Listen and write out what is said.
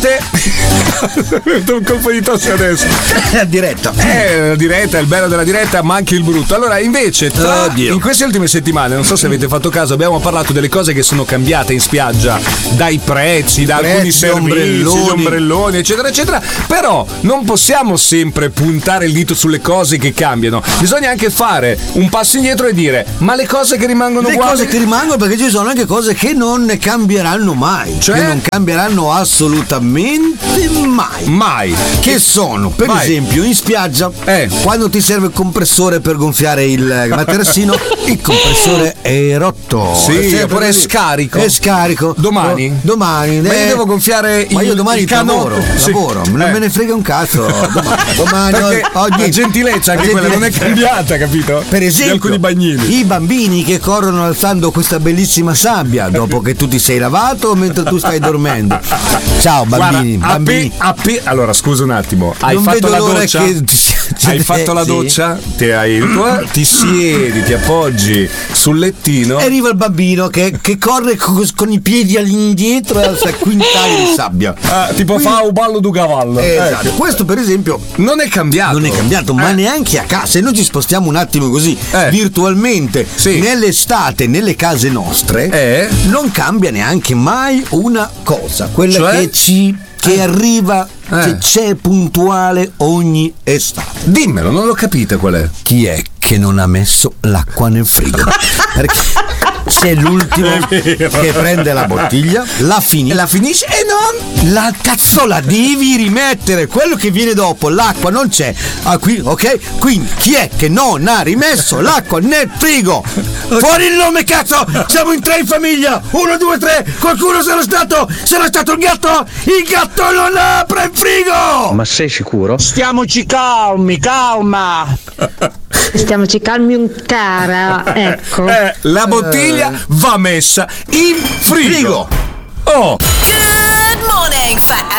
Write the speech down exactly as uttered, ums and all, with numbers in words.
un colpo di tosse adesso. È diretta. È la diretta, è il bello della diretta, ma anche il brutto. Allora, invece, tra, in queste ultime settimane, non so se avete fatto caso, abbiamo parlato delle cose che sono cambiate in spiaggia, dai prezzi, da prezzi, alcuni servizi, ombrelloni. gli ombrelloni, eccetera, eccetera. Però non possiamo sempre puntare il dito sulle cose che cambiano. Bisogna anche fare un passo indietro e dire: ma le cose che rimangono le uguali? cose che rimangono, perché ci sono anche cose che non cambieranno mai, Cioè? che non cambieranno assolutamente mai. Mai. Che sono, per Vai. esempio, in spiaggia, Eh. quando ti serve il compressore per gonfiare il materassino, il compressore è rotto. Sì, È sempre oppure è così. scarico. È scarico. Domani? Oh, domani. Ma eh. io devo gonfiare Ma il- io domani il canotto. lavoro, Sì. lavoro, non Eh. me ne frega un cazzo. Domani, domani Perché oggi la gentilezza anche la quella non è gentilezza. cambiata, capito? Per esempio, Di alcuni bagnini. i bambini che corrono alzando questa bellissima sabbia dopo che tu ti sei lavato o mentre tu stai dormendo. Ciao bambini, Guarda, bambini. appi- appi- allora scusa un attimo, hai Non fatto vedo la l'ora doccia? che ti- Hai fatto la sì. doccia? Ti, hai, tu- ti siedi, ti appoggi sul lettino. E arriva il bambino che, che corre co- con i piedi all'indietro e alza quintali di sabbia. Ah, tipo Quindi- fa un ballo du cavallo. Esatto. Ecco. Questo per esempio Non è cambiato. non è cambiato, ma Eh. neanche a casa. Se noi ci spostiamo un attimo così Eh. virtualmente Sì. nell'estate, nelle case nostre, Eh. non cambia neanche mai una cosa. Quella Cioè? che ci che Eh. arriva, Eh. che c'è puntuale ogni estate. Dimmelo, non l'ho capita qual è. Chi è che non ha messo l'acqua nel frigo? Perché c'è l'ultimo che prende la bottiglia, la finisce, la finisce e non la cazzo la devi rimettere. Quello che viene dopo, l'acqua non c'è. Ah, qui, ok? Quindi chi è che non ha rimesso l'acqua nel frigo? Fuori il nome, cazzo! Siamo in tre in famiglia! Uno, due, tre! Qualcuno sarà stato! Sarà stato il gatto! Il gatto non apre il frigo! Ma sei sicuro? Stiamoci calmi, calma. Stiamoci calmi un cara, ecco. Eh, la bottiglia va messa in frigo. Frigo! Oh, Good morning, fam.